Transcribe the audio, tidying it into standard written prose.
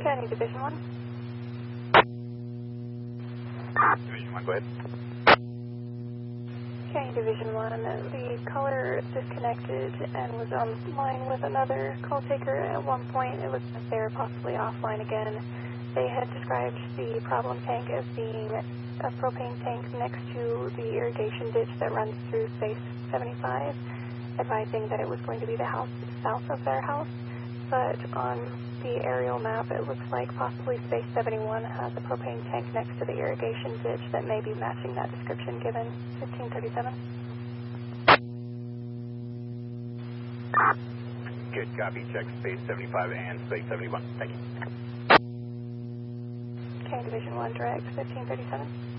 County Division 1. Division 1, go ahead. County Division 1, the caller disconnected and was online with another call taker at one point. It was they were possibly offline again. They had described the problem tank as being a propane tank next to the irrigation ditch that runs through space 75, advising that it was going to be the house south of their house. But on the aerial map, it looks like possibly space 71 has a propane tank next to the irrigation ditch that may be matching that description given. 1537. Good copy. Check space 75 and space 71. Thank you. Okay, Division 1 direct, 1537.